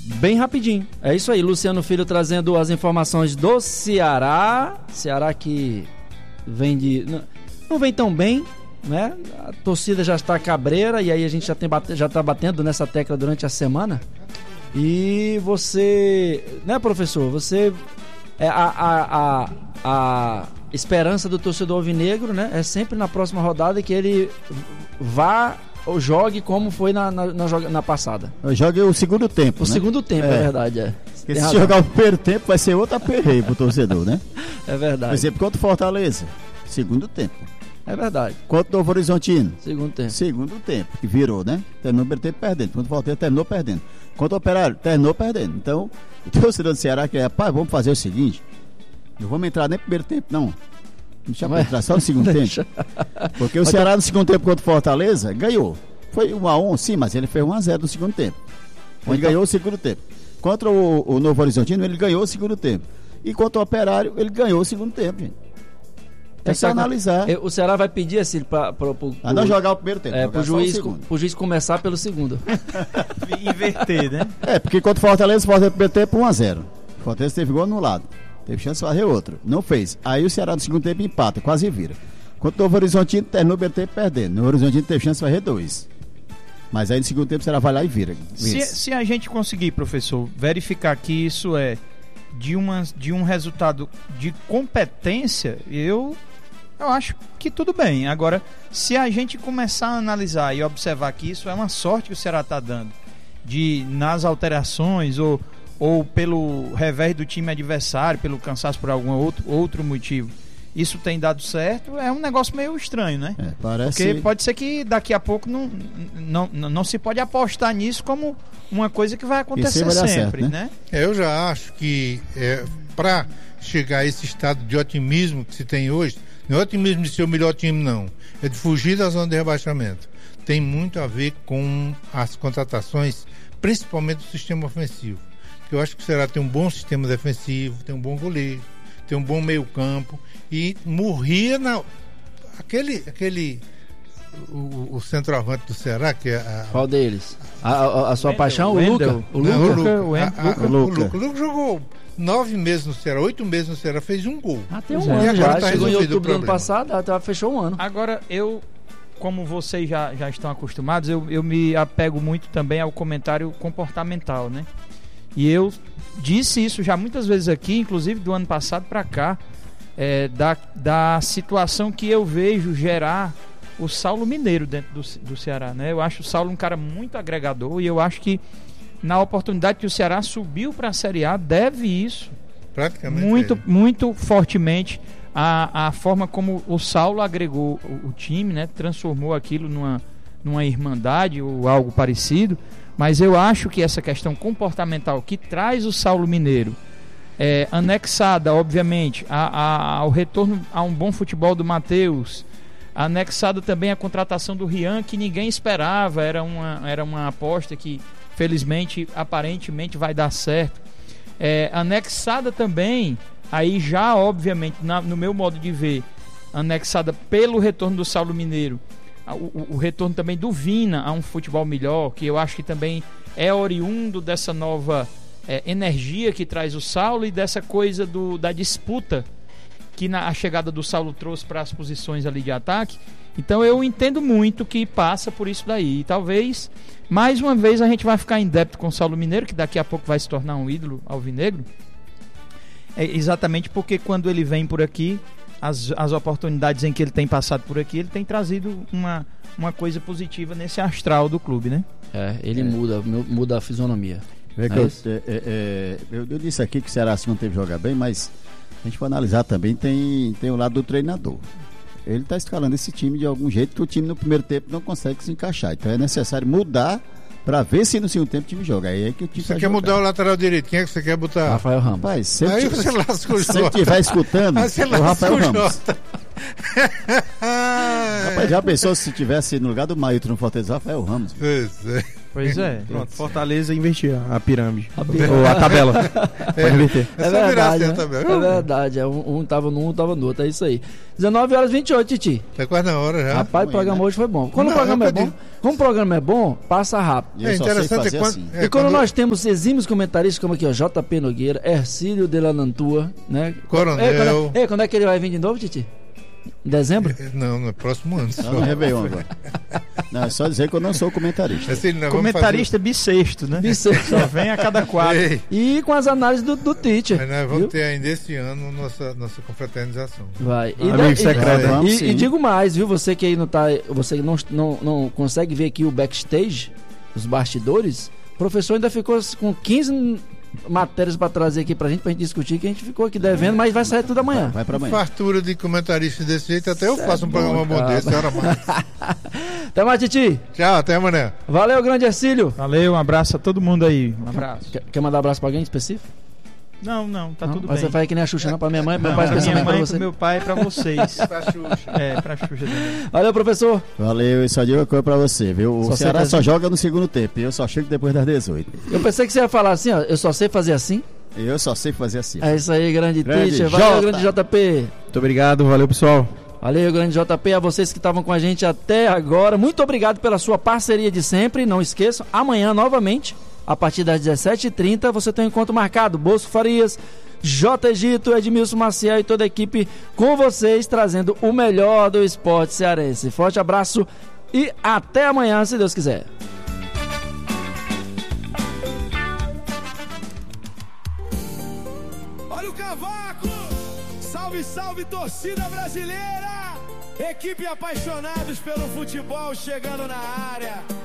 bem rapidinho. É isso aí, Luciano Filho trazendo as informações do Ceará. Ceará que vem não vem tão bem, né? A torcida já está cabreira e aí a gente já está batendo nessa tecla durante a semana. E você, né, professor? Você é a esperança do torcedor alvinegro, né? É sempre na próxima rodada que ele vá ou jogue como foi na passada. Jogue o segundo tempo. O segundo tempo, é verdade. Porque se jogar o primeiro tempo vai ser outro aperreio pro torcedor, né? É verdade. Por exemplo, contra o Fortaleza, segundo tempo. É verdade. Contra o Novo Horizontino, segundo tempo. Que virou, né? Terminou o primeiro tempo perdendo. Contra o Fortaleza, terminou perdendo. Contra o Operário, terminou perdendo. Então, o torcedor do Ceará que vamos fazer o seguinte: não vamos entrar nem no primeiro tempo, não. Deixa eu entrar só no segundo tempo. Porque o Ceará no segundo tempo contra o Fortaleza ganhou. Foi 1-1, sim, mas ele fez 1-0 no segundo tempo. Ele ganhou o segundo tempo. Contra o Novo Horizontino, ele ganhou o segundo tempo. E contra o Operário, ele ganhou o segundo tempo, gente. É só analisar. O Ceará vai pedir assim a não jogar o primeiro tempo. Pro juiz começar pelo segundo. Inverter, né? Porque contra o Fortaleza no primeiro tempo 1-0. O Fortaleza teve gol anulado. Teve chance de fazer outro. Não fez. Aí o Ceará no segundo tempo empata, quase vira. Contra o Novo Horizontino, terminou o primeiro tempo perdendo. No Horizontino teve chance de fazer 2. Mas aí no segundo tempo o Ceará vai lá e vira. Se a gente conseguir, professor, verificar que isso é de um resultado de competência, eu acho que tudo bem. Agora, se a gente começar a analisar e observar que isso é uma sorte que o Ceará está dando, nas alterações ou pelo revés do time adversário, pelo cansaço por algum outro motivo, isso tem dado certo, é um negócio meio estranho, né? Porque pode ser que daqui a pouco não se pode apostar nisso como uma coisa que vai acontecer sempre, certo, né? Eu já acho que para chegar a esse estado de otimismo que se tem hoje, não é otimismo de ser o melhor time, não. É de fugir da zona de rebaixamento. Tem muito a ver com as contratações, principalmente do sistema ofensivo. Eu acho que o Ceará tem um bom sistema defensivo, tem um bom goleiro, tem um bom meio campo e morria o centroavante do Ceará, que é qual deles? A sua paixão? O Luca? O Luca jogou 9 meses no Ceará, 8 meses no Ceará, fez um gol. Tem um ano já, chegou em outubro do ano passado, fechou um ano. Agora, como vocês já estão acostumados, eu me apego muito também ao comentário comportamental, né? E eu disse isso já muitas vezes aqui, inclusive do ano passado para cá, da situação que eu vejo gerar o Saulo Mineiro dentro do Ceará, né? Eu acho o Saulo um cara muito agregador e eu acho que na oportunidade que o Ceará subiu para a Série A, deve isso praticamente muito fortemente a forma como o Saulo agregou o time, né? Transformou aquilo numa irmandade ou algo parecido. Mas eu acho que essa questão comportamental que traz o Saulo Mineiro, anexada, obviamente, ao retorno a um bom futebol do Matheus, anexada também a contratação do Rian, que ninguém esperava, era uma aposta que, felizmente, aparentemente vai dar certo. Anexada também, aí já, obviamente, no meu modo de ver, anexada pelo retorno do Saulo Mineiro, o retorno também do Vina a um futebol melhor, que eu acho que também é oriundo dessa nova energia que traz o Saulo e dessa coisa da disputa que a chegada do Saulo trouxe para as posições ali de ataque. Então eu entendo muito que passa por isso daí. E talvez, mais uma vez, a gente vai ficar em débito com o Saulo Mineiro, que daqui a pouco vai se tornar um ídolo alvinegro. Exatamente porque quando ele vem por aqui, as oportunidades em que ele tem passado por aqui, ele tem trazido uma coisa positiva nesse astral do clube, né? Ele muda a fisionomia. Eu disse aqui que o Ceará não teve jogar bem, mas a gente vai analisar também, tem o lado do treinador. Ele está escalando esse time de algum jeito que o time no primeiro tempo não consegue se encaixar. Então é necessário mudar para ver se no segundo tempo o time joga. Aí é que o time você quer mudar o lateral direito? Quem é que você quer botar? Rafael Ramos. Rapaz, se ele estiver escutando, o Rafael Ramos. Rapaz, já pensou se tivesse no lugar do Maílton no Fortaleza, Rafael Ramos? Pois é. Pronto, Fortaleza invertia a pirâmide. pirâmide. Ou a tabela. Pode inverter. É só virar verdade, assim né? também. É verdade. Um tava num, um tava no outro. É isso aí. 19h28, Titi. Tá quase na hora já. Rapaz, o programa hoje foi bom. Quando Não, o programa é rapidinho. bom, como o programa é bom, passa rápido. E eu só sei fazer quando, assim. E quando nós temos exímios comentaristas como aqui, ó, JP Nogueira, Ercílio de la Nantua, né? Coronel. Quando é que ele vai vir de novo, Titi? Em dezembro? Não, no próximo ano. Não, no Réveillon agora. Não, é só dizer que eu não sou comentarista. Assim, nós vamos Comentarista bissexto, né? Bissexto. Só vem a cada quatro. Ei, E com as análises do Tite. mas nós vamos viu? ter ainda esse ano nossa confraternização. Vai. Amigo secreto, vamos e sim. digo mais, viu? Você que aí não tá. Você que não consegue ver aqui o backstage, os bastidores, o professor ainda ficou com 15 matérias pra trazer aqui pra gente discutir, que a gente ficou aqui devendo, mas vai sair tudo amanhã. Vai pra amanhã. Fartura de comentarista desse jeito, até eu Isso faço é um programa bom, bom cara. desse, hora mais. Até mais, Titi. Tchau, até amanhã. Valeu, grande Ercílio. Valeu, um abraço a todo mundo aí. Um abraço. Quer mandar abraço pra alguém específico? Não, tá Não? tudo Mas bem. você faz que nem a Xuxa, não, pra minha mãe, meu Não, pai pra minha especialmente pra mãe, você. pro meu pai e pra vocês. Pra Xuxa. Pra Xuxa também. Valeu, professor. Valeu, e só digo uma coisa pra você, viu? O Só Ceará sei só fazer. joga no segundo tempo, e eu só chego depois das 18. Eu pensei que você ia falar assim, ó, eu só sei fazer assim. Eu só sei fazer assim. É isso aí, grande Grande teacher. Valeu, Jota. grande JP. Muito obrigado, valeu pessoal. Valeu, grande JP, a vocês que estavam com a gente até agora. Muito obrigado pela sua parceria de sempre. Não esqueçam, amanhã novamente, a partir das 17h30, você tem um encontro marcado. Bosco Farias, J. Egito, Edmilson Maciel e toda a equipe com vocês, trazendo o melhor do esporte cearense. Forte abraço e até amanhã, se Deus quiser. Olha o cavaco! Salve, salve, torcida brasileira! Equipe apaixonados pelo futebol chegando na área.